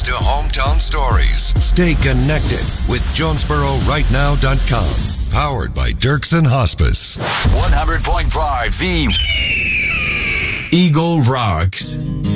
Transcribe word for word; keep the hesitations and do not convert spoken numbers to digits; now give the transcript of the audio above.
to Hometown Stories. Stay connected with Jonesboro Right Now dot com. Powered by Dirksen Hospice. one hundred point five The Eagle Rocks.